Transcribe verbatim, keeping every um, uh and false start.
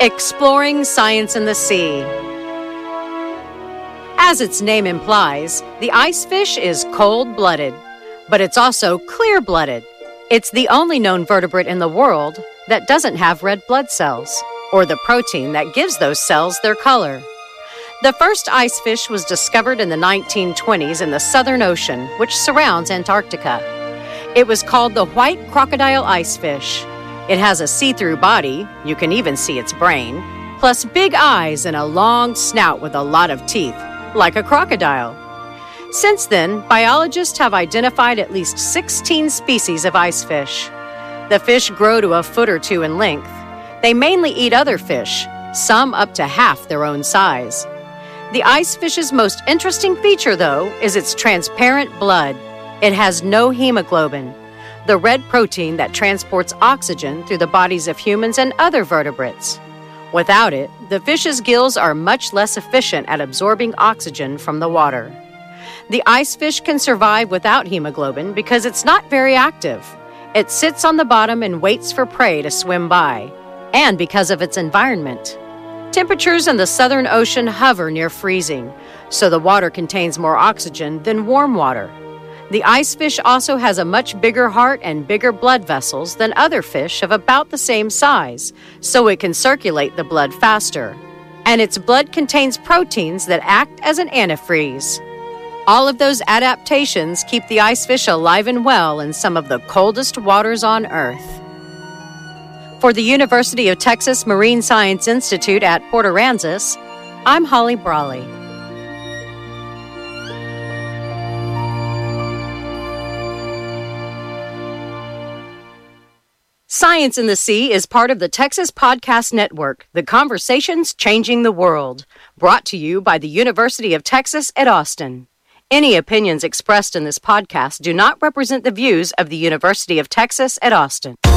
Exploring Science in the Sea. As its name implies, the icefish is cold-blooded, but it's also clear-blooded. It's the only known vertebrate in the world that doesn't have red blood cells, or the protein that gives those cells their color. The first icefish was discovered in the nineteen twenties in the Southern Ocean, which surrounds Antarctica. It was called the white crocodile icefish. It has a see-through body, you can even see its brain, plus big eyes and a long snout with a lot of teeth, like a crocodile. Since then, biologists have identified at least sixteen species of icefish. The fish grow to a foot or two in length. They mainly eat other fish, some up to half their own size. The icefish's most interesting feature, though, is its transparent blood. It has no hemoglobin, the red protein that transports oxygen through the bodies of humans and other vertebrates. Without it, the fish's gills are much less efficient at absorbing oxygen from the water. The icefish can survive without hemoglobin because it's not very active. It sits on the bottom and waits for prey to swim by, and because of its environment. Temperatures in the Southern Ocean hover near freezing, so the water contains more oxygen than warm water. The icefish also has a much bigger heart and bigger blood vessels than other fish of about the same size, so it can circulate the blood faster. And its blood contains proteins that act as an antifreeze. All of those adaptations keep the icefish alive and well in some of the coldest waters on Earth. For the University of Texas Marine Science Institute at Port Aransas, I'm Holly Brawley. Science in the Sea is part of the Texas Podcast Network, the conversations changing the world, brought to you by the University of Texas at Austin. Any opinions expressed in this podcast do not represent the views of the University of Texas at Austin.